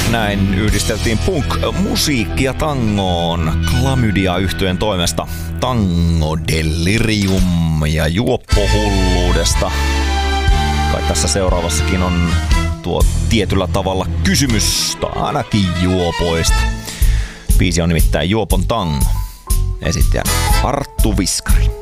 Näin yhdisteltiin punk-musiikkia tangoon Klamydia-yhtyeen toimesta. Tango Delirium ja juoppohulluudesta. Kai tässä seuraavassakin on tuo tietyllä tavalla kysymystä, ainakin juopoista. Biisi on nimittäin Juopon tango. Esittäjä Arttu Viskari.